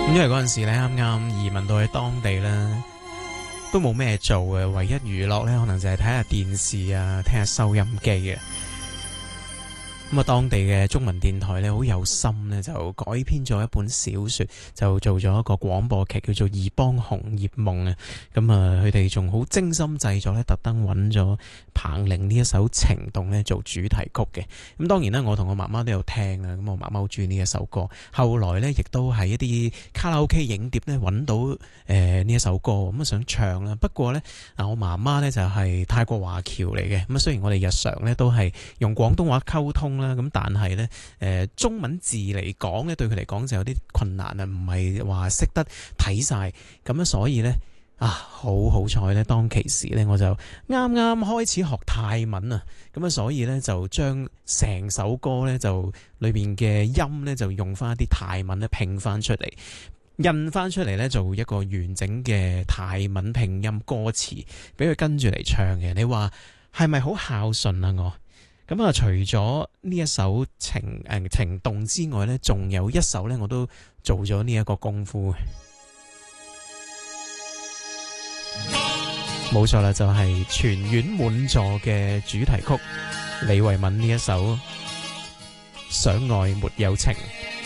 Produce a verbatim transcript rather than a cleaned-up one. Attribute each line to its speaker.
Speaker 1: 因為嗰陣時咧啱啱移民到去當地啦，都冇咩做嘅，唯一娛樂咧可能就係睇下電視啊，聽下收音機嘅。咁啊，當地嘅中文電台咧好有心咧，就改編咗一本小說，就做咗一個廣播劇，叫做《二幫紅葉夢》啊。咁啊，佢哋仲好精心製作咧，特登揾咗彭羚呢一首《情動》咧做主題曲嘅。咁當然啦，我同我媽媽都有聽啊。咁我媽媽好中意呢一首歌，後來咧亦都喺一啲卡拉 OK 影碟咧揾到誒呢、呃、一首歌，咁啊想唱啦。不過咧，嗱我媽媽咧就係泰國華僑嚟嘅。咁啊，雖然我哋日常咧都係用廣東話溝通啦，咁但係咧誒中文字嚟講咧，對佢嚟講就有啲困難啊，唔係話識得睇晒。咁啊，所以咧啊，好好彩咧，當其時咧我就啱啱開始學泰文啊，咁啊，所以咧就將成首歌咧就裏邊嘅音咧就用翻一啲泰文咧拼翻出嚟，印翻出嚟咧做一個完整嘅泰文拼音歌詞，俾佢跟住嚟唱嘅。你話係咪好孝順啊？我咁啊，除咗呢一首情誒、呃、情動之外咧，仲有一首咧我都做咗呢一個功夫。冇錯啦，就係、是、全院滿座嘅主題曲，李慧敏呢一首《想愛沒有情》。